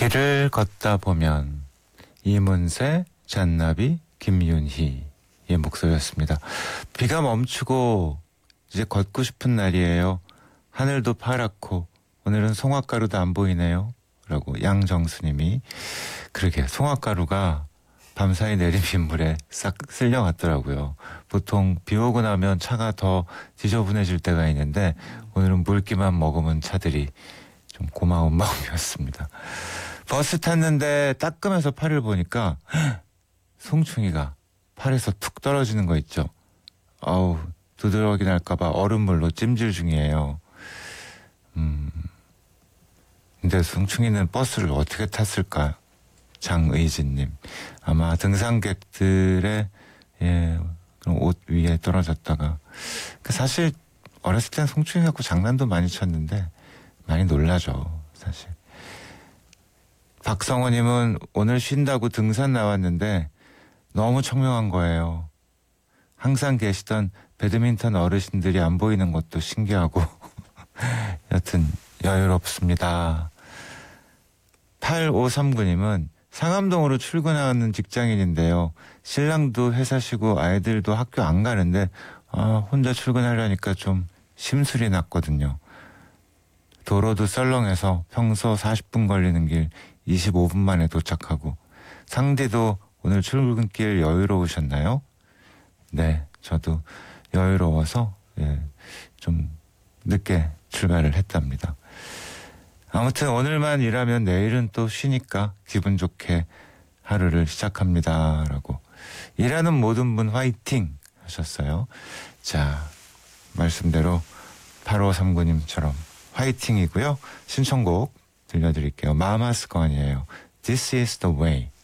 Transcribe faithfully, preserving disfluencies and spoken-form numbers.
길을 걷다 보면 이문세, 잔나비, 김윤희의 목소리였습니다. 비가 멈추고 이제 걷고 싶은 날이에요. 하늘도 파랗고 오늘은 송화가루도 안 보이네요. 라고 양정수님이. 그러게 송화가루가 밤사이 내린 빗물에 싹 쓸려갔더라고요. 보통 비 오고 나면 차가 더 지저분해질 때가 있는데 오늘은 물기만 머금은 차들이 좀 고마운 마음이었습니다. 버스 탔는데 따끔해서 팔을 보니까 송충이가 팔에서 툭 떨어지는 거 있죠. 아우, 두드러기 날까봐 얼음물로 찜질 중이에요. 음, 근데 송충이는 버스를 어떻게 탔을까? 장의진님. 아마 등산객들의 예, 그런 옷 위에 떨어졌다가. 사실 어렸을 땐 송충이 갖고 장난도 많이 쳤는데 많이 놀라죠, 사실. 박성호님은 오늘 쉰다고 등산 나왔는데 너무 청명한 거예요. 항상 계시던 배드민턴 어르신들이 안 보이는 것도 신기하고 여튼 여유롭습니다. 팔오삼구님은 상암동으로 출근하는 직장인인데요. 신랑도 회사 쉬고 아이들도 학교 안 가는데 아, 혼자 출근하려니까 좀 심술이 났거든요. 도로도 썰렁해서 평소 사십 분 걸리는 길 이십오 분 만에 도착하고. 상디도 오늘 출근길 여유로우셨나요? 네, 저도 여유로워서 예, 좀 늦게 출발을 했답니다. 아무튼 오늘만 일하면 내일은 또 쉬니까 기분 좋게 하루를 시작합니다. 라고. 일하는 모든 분 화이팅 하셨어요. 자, 말씀대로 팔오삼구님처럼 화이팅이고요. 신청곡 들려드릴게요. 마마스건이에요. This is the way.